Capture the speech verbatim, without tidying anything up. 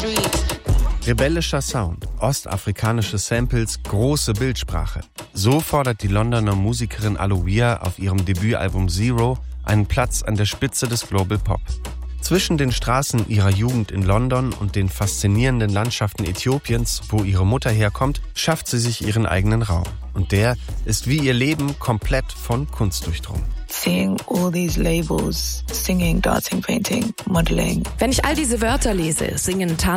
Rebellischer Sound, ostafrikanische Samples, große Bildsprache. So fordert die Londoner Musikerin Aloia auf ihrem Debütalbum Zero einen Platz an der Spitze des Global Pop. Zwischen den Straßen ihrer Jugend in London und den faszinierenden Landschaften Äthiopiens, wo ihre Mutter herkommt, schafft sie sich ihren eigenen Raum. Und der ist wie ihr Leben komplett von Kunst durchdrungen. Seeing all these labels, singing, dancing, painting, modeling. Wenn ich all diese Wörter lese, singen, tanzen,